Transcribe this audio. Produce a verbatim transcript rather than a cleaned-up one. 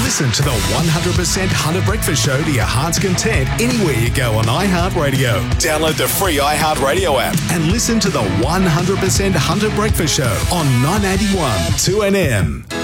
Listen to the one hundred percent Hunter Breakfast Show to your heart's content anywhere you go on iHeartRadio. Download the free iHeartRadio app and listen to the one hundred percent Hunter Breakfast Show on nine eighty-one two N M.